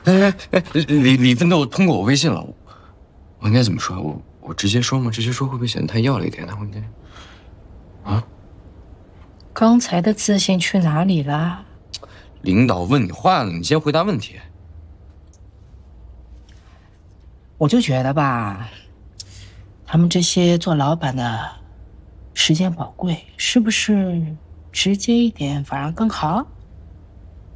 李奋斗通过我微信了，我应该怎么说？我直接说吗？直接说会不会显得太要了一点呢？我应该啊？ 刚才的自信去哪里了？ 领导问你话了，你先回答问题。 我就觉得吧，他们这些做老板的时间宝贵，是不是直接一点反而更好？